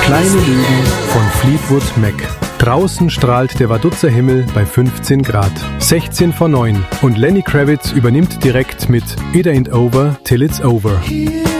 Kleine Lügen von Fleetwood Mac. Draußen strahlt der Vaduz Himmel bei 15 Grad. 16 vor 9. Und Lenny Kravitz übernimmt direkt mit It Ain't Over Till It's Over.